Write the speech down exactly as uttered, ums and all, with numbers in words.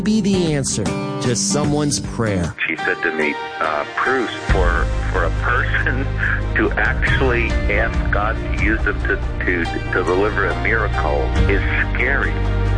be the answer to someone's prayer. She said to me, uh, Bruce, for for a person to actually ask God to use them to, to, to deliver a miracle is scary.